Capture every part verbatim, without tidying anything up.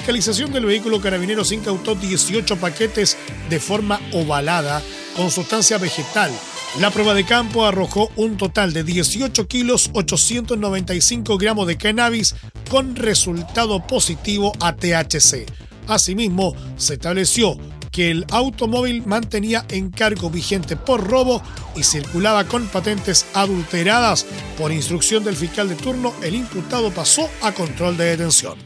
fiscalización del vehículo, Carabineros incautó dieciocho paquetes de forma ovalada con sustancia vegetal. La prueba de campo arrojó un total de dieciocho kilos ochocientos noventa y cinco gramos de cannabis con resultado positivo a T H C. Asimismo, se estableció que el automóvil mantenía encargo vigente por robo y circulaba con patentes adulteradas. Por instrucción del fiscal de turno, el imputado pasó a control de detención.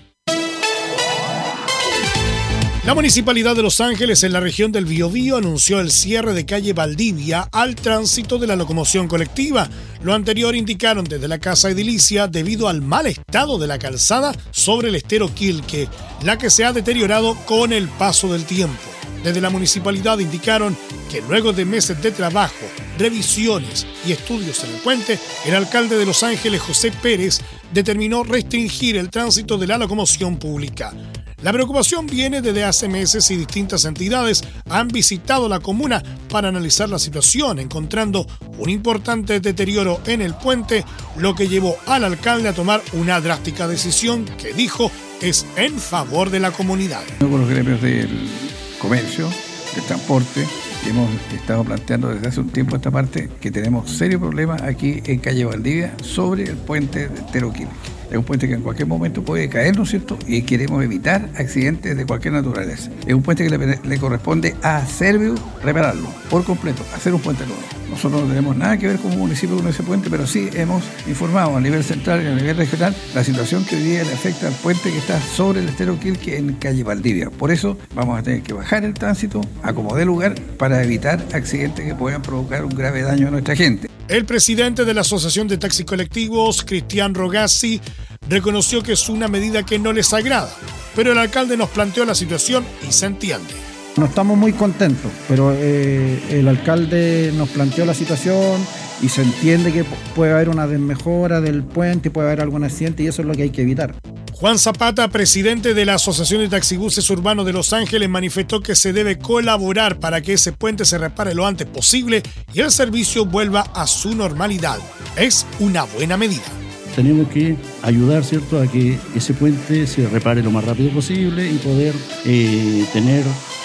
La Municipalidad de Los Ángeles, en la región del Biobío, anunció el cierre de calle Valdivia al tránsito de la locomoción colectiva. Lo anterior indicaron desde la Casa Edilicia debido al mal estado de la calzada sobre el estero Quilque, la que se ha deteriorado con el paso del tiempo. Desde la municipalidad indicaron que luego de meses de trabajo, revisiones y estudios en el puente, el alcalde de Los Ángeles, José Pérez, determinó restringir el tránsito de la locomoción pública. La preocupación viene desde hace meses y distintas entidades han visitado la comuna para analizar la situación, encontrando un importante deterioro en el puente, lo que llevó al alcalde a tomar una drástica decisión que dijo es en favor de la comunidad. Con los gremios del comercio, del transporte, hemos estado planteando desde hace un tiempo esta parte que tenemos serios problemas aquí en calle Valdivia sobre el puente de Teroquilque. Es un puente que en cualquier momento puede caer, ¿no es cierto? Y queremos evitar accidentes de cualquier naturaleza. Es un puente que le, le corresponde a Serviu repararlo por completo, hacer un puente nuevo. Nosotros no tenemos nada que ver como municipio con ese puente, pero sí hemos informado a nivel central y a nivel regional la situación que hoy día le afecta al puente que está sobre el estero Quilque en calle Valdivia. Por eso vamos a tener que bajar el tránsito a como dé lugar para evitar accidentes que puedan provocar un grave daño a nuestra gente. El presidente de la Asociación de Taxis Colectivos, Cristian Rogazzi, reconoció que es una medida que no les agrada, pero el alcalde nos planteó la situación y se entiende. No estamos muy contentos, pero eh, el alcalde nos planteó la situación y se entiende que puede haber una desmejora del puente, puede haber algún accidente y eso es lo que hay que evitar. Juan Zapata, presidente de la Asociación de Taxibuses Urbanos de Los Ángeles, manifestó que se debe colaborar para que ese puente se repare lo antes posible y el servicio vuelva a su normalidad. Es una buena medida. Tenemos que ayudar, ¿cierto?, a que ese puente se repare lo más rápido posible y poder eh, tener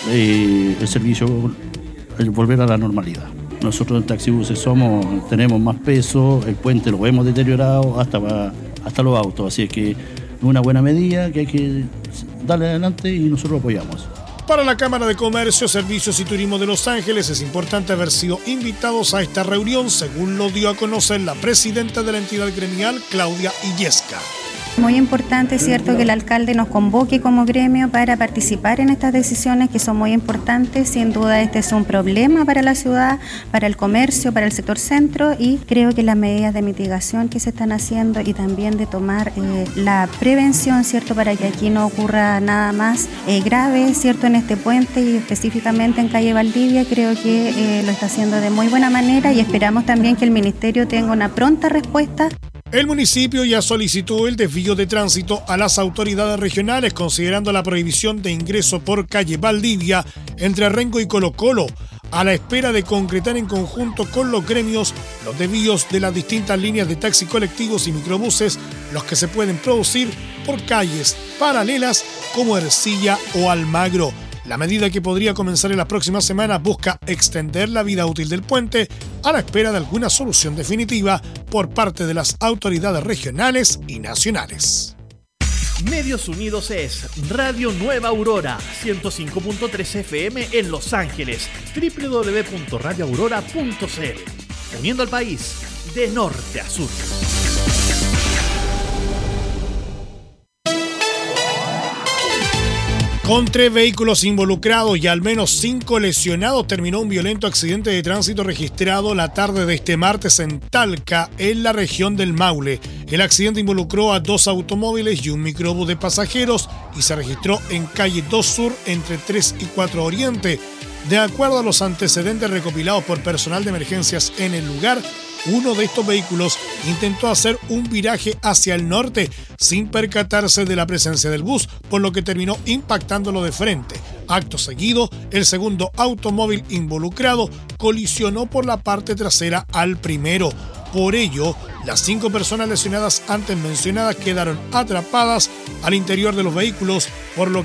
eh, el servicio, el volver a la normalidad. Nosotros en Taxibuses somos, tenemos más peso, el puente lo hemos deteriorado hasta, hasta los autos, así que es una buena medida que hay que darle adelante y nosotros apoyamos. Para la Cámara de Comercio, Servicios y Turismo de Los Ángeles es importante haber sido invitados a esta reunión, según lo dio a conocer la presidenta de la entidad gremial, Claudia Illesca. Muy importante, cierto, que el alcalde nos convoque como gremio para participar en estas decisiones que son muy importantes. Sin duda este es un problema para la ciudad, para el comercio, para el sector centro y creo que las medidas de mitigación que se están haciendo y también de tomar eh, la prevención, cierto, para que aquí no ocurra nada más eh, grave, cierto, en este puente y específicamente en calle Valdivia, creo que eh, lo está haciendo de muy buena manera y esperamos también que el ministerio tenga una pronta respuesta. El municipio ya solicitó el desvío de tránsito a las autoridades regionales, considerando la prohibición de ingreso por calle Valdivia entre Rengo y Colo Colo, a la espera de concretar en conjunto con los gremios los desvíos de las distintas líneas de taxi colectivos y microbuses, los que se pueden producir por calles paralelas como Ercilla o Almagro. La medida, que podría comenzar en las próximas semanas, busca extender la vida útil del puente a la espera de alguna solución definitiva por parte de las autoridades regionales y nacionales. Medios Unidos es Radio Nueva Aurora, ciento cinco punto tres F M en Los Ángeles, doble u doble u doble u punto radio aurora punto c l, uniendo al país de norte a sur. Con tres vehículos involucrados y al menos cinco lesionados, terminó un violento accidente de tránsito registrado la tarde de este martes en Talca, en la región del Maule. El accidente involucró a dos automóviles y un microbús de pasajeros y se registró en calle dos Sur entre tres y cuatro Oriente. De acuerdo a los antecedentes recopilados por personal de emergencias en el lugar, uno de estos vehículos intentó hacer un viraje hacia el norte sin percatarse de la presencia del bus, por lo que terminó impactándolo de frente. Acto seguido, el segundo automóvil involucrado colisionó por la parte trasera al primero. Por ello, las cinco personas lesionadas antes mencionadas quedaron atrapadas al interior de los vehículos, por lo